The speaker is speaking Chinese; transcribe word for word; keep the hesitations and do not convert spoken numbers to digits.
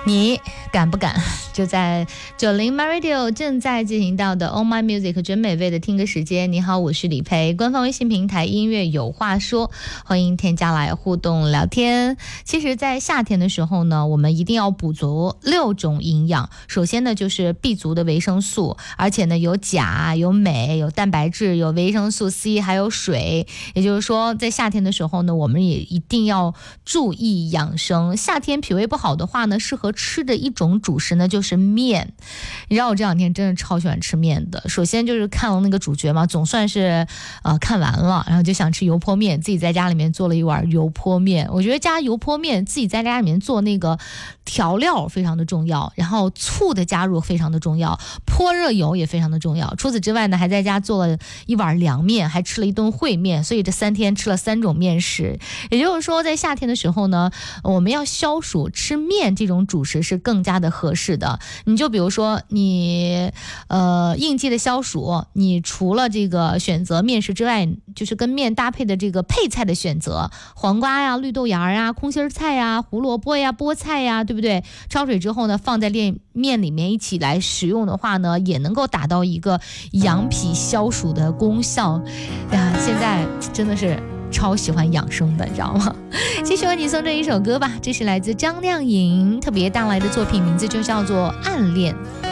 你敢不敢？就在九零 My Radio 正在进行到的 On My Music 真美味的听歌时间。你好，我是李培，官方微信平台音乐有话说，欢迎添加来互动聊天。其实在夏天的时候呢，我们一定要补足六种营养。首先呢，就是 B 族的维生素，而且呢有钾、有镁、有蛋白质、有维生素 C， 还有水。也就是说，在夏天的时候呢，我们也一定要注意养生。夏天脾胃不好的话呢，适合吃的一种主食呢就是面。你知道我这两天真的超喜欢吃面的。首先就是看了那个主角嘛，总算是呃看完了，然后就想吃油泼面，自己在家里面做了一碗油泼面。我觉得加油泼面自己在家里面做那个调料非常的重要，然后醋的加入非常的重要，泼热油也非常的重要。除此之外呢，还在家做了一碗凉面，还吃了一顿烩面，所以这三天吃了三种面食。也就是说，在夏天的时候呢，我们要消暑，吃面这种主食是更加的合适的。你就比如说你呃应季的消暑，你除了这个选择面食之外，就是跟面搭配的这个配菜的选择，黄瓜呀、绿豆芽呀、空心菜呀、胡萝卜呀、菠菜呀，对不对？焯水之后呢，放在面里面一起来食用的话呢，也能够达到一个养脾消暑的功效呀。现在真的是超喜欢养生的，你知道吗？继续为你送这一首歌吧，这是来自张靓颖特别带来的作品，名字就叫做《暗恋》。